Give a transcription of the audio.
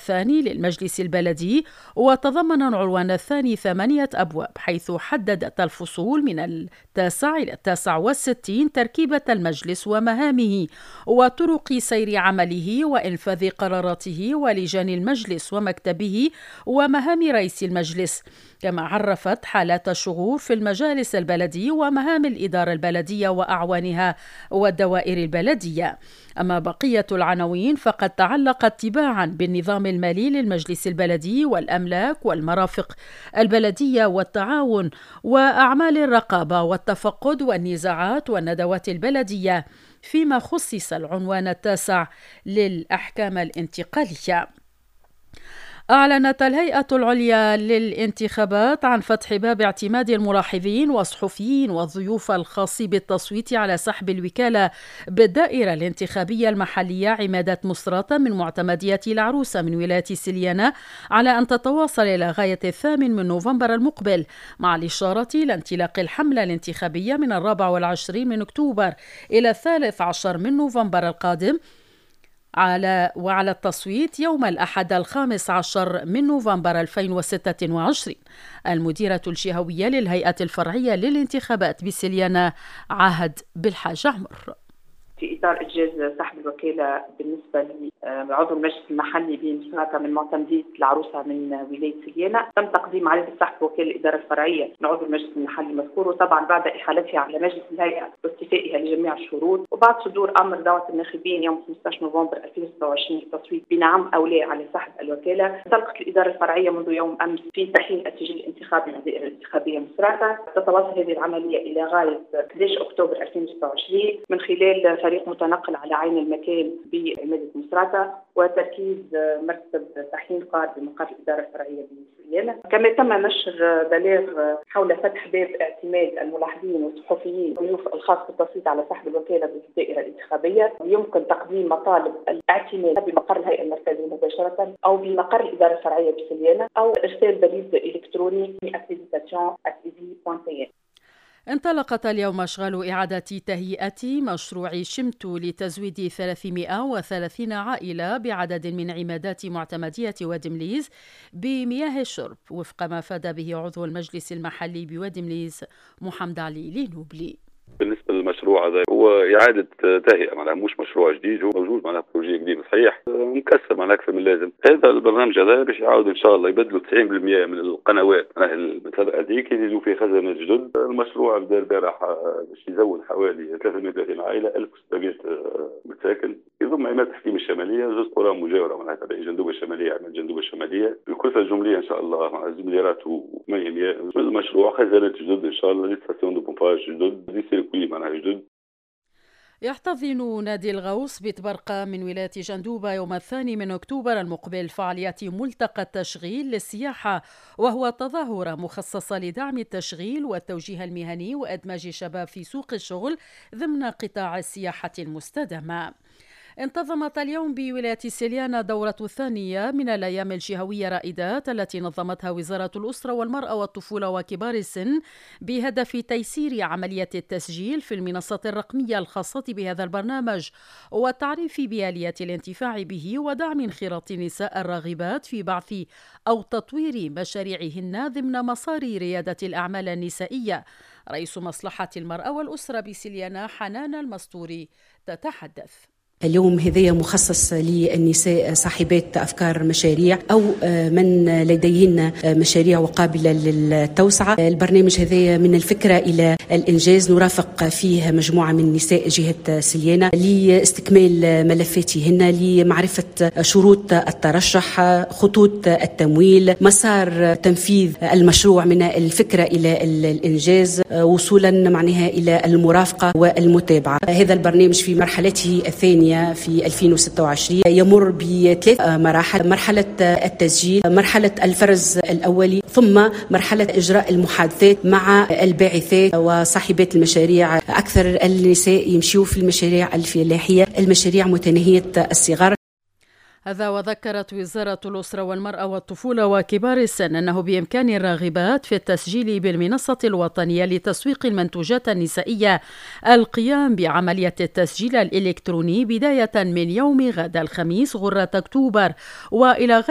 الثاني للمجلس البلدي، وتضمن العنوان الثاني 8 أبواب، حيث حددت الفصول من 9 إلى 69 تركيبة المجلس ومهامه وطرق سير عمله وإنفاذ قراراته ولجان المجلس ومكتبه ومهام رئيس المجلس، كما عرفت حالات الشغور في المجالس البلدي ومهام الإدارة البلدية وأعوانها والدوائر البلدية. أما بقية العناوين فقد تعلقت تباعا بالنظام المالي للمجلس البلدي والأملاك والمرافق البلدية والتعاون وأعمال الرقابة والتفقد والنزاعات والندوات البلدية، فيما خصص العنوان التاسع للأحكام الانتقالية. أعلنت الهيئة العليا للانتخابات عن فتح باب اعتماد الملاحظين والصحفيين والضيوف الخاص بالتصويت على سحب الوكالة بالدائرة الانتخابية المحلية عمادة مصراتة من معتمدية العروسة من ولاية سليانة على أن تتواصل إلى غاية 8 نوفمبر المقبل، مع الإشارة إلى انطلاق الحملة الانتخابية من 24 أكتوبر إلى 13 نوفمبر القادم وعلى التصويت يوم الأحد 15 نوفمبر 2026. المديرة الجهوية للهيئة الفرعية للانتخابات بسليانة عهد بالحاج عمر. في إطار إنجاز سحب الوكالة بالنسبة لعضو المجلس المحلي بمصراتة من معتمدية العروسة من ولاية سليانة، تم تقديم عرض سحب وكالة الإدارة الفرعية من عضو المجلس المحلي المذكور، وطبعا بعد إحالتها على مجلس الهيئة واستيفائها لجميع الشروط، وبعد صدور أمر دعوة الناخبين يوم 15 نوفمبر 2026 للتصويت بنعم أو لا على سحب الوكالة. انطلقت الإدارة الفرعية منذ يوم أمس في تحيين التسجيل الانتخابي للدائرة الانتخابية مصراتة. تتواصل هذه العملية إلى غاية 11 أكتوبر 2026 من خلال فريق متنقل على عين المكان بعمادة مصراتة وتركيز مكتب تحيين قائد بمقر الإدارة الفرعية بسليانة. كما تم نشر بلاغ حول فتح باب اعتماد الملاحظين والصحفيين والضيوف الخاص بالتصويت على سحب الوكالة بالدائرة الانتخابية. يمكن تقديم مطالب الاعتماد بمقر الهيئة المركزية مباشرة أو بمقر الإدارة الفرعية بسليانة أو إرسال بريد إلكتروني accreditation@ev.cn. انطلقت اليوم أشغال إعادة تهيئة مشروع شمتو لتزويد 330 عائلة بعدد من عمادات معتمدية وادي مليز بمياه الشرب، وفق ما فاد به عضو المجلس المحلي بوادي مليز محمد علي لينوبلي. بالنسبة للمشروع هذا هو إعادة تهيئة، معناها مش مشروع جديد، هو موجود معناها بروجي جديد صحيح مكسر معناها أكثر من اللازم. هذا البرنامج هذا باش يعاود إن شاء الله يبدلوا 90% من القنوات معناها المتابعة هذيك يزيدوا فيه خزانات جدد. المشروع بدا البارح باش يزود حوالي 330 عائلة 1600 مساكن، يضم عماد الحكيم الشمالية، زوج قرى مجاورة معناها تبع جندوبة الشمالية، عماد جندوبة الشمالية بالكلفة الجملية إن شاء الله مع مليارات و800. المشروع خزانات جدد إن شاء الله، لي ستاسيون دو بومباج جدد، يحتضن نادي الغوص بتبرقة من ولاية جندوبة يوم 2 أكتوبر المقبل فعاليات ملتقى التشغيل للسياحة، وهو تظاهرة مخصصة لدعم التشغيل والتوجيه المهني وإدماج الشباب في سوق الشغل ضمن قطاع السياحة المستدامة. انتظمت اليوم بولاية سليانة دورة الثانية من الأيام الجهوية رائدات التي نظمتها وزارة الأسرة والمرأة والطفولة وكبار السن بهدف تيسير عملية التسجيل في المنصة الرقمية الخاصة بهذا البرنامج والتعريف بآليات الانتفاع به ودعم انخراط النساء الراغبات في بعث أو تطوير مشاريعهن ضمن مسار ريادة الأعمال النسائية. رئيس مصلحة المرأة والأسرة بسليانة حنان المستوري تتحدث. اليوم هذا مخصص للنساء صاحبات أفكار مشاريع أو من لديهن مشاريع وقابلة للتوسعة. البرنامج هذا من الفكرة إلى الإنجاز نرافق فيه مجموعة من نساء جهة سليانة لاستكمال ملفاتهن، لمعرفة شروط الترشح، خطوط التمويل، مسار تنفيذ المشروع من الفكرة إلى الإنجاز، وصولا معناها إلى المرافقة والمتابعة. هذا البرنامج في مرحلته الثانية في 2026 يمر بثلاث مراحل: مرحلة التسجيل، مرحلة الفرز الأولي، ثم مرحلة إجراء المحادثات مع الباعثات وصاحبات المشاريع. أكثر النساء يمشيوا في المشاريع الفلاحية، المشاريع متناهية الصغر. هذا وذكرت وزارة الأسرة والمرأة والطفولة وكبار السن أنه بإمكان الراغبات في التسجيل بالمنصة الوطنية لتسويق المنتوجات النسائية القيام بعملية التسجيل الإلكتروني بداية من يوم غد الخميس غرة أكتوبر وإلى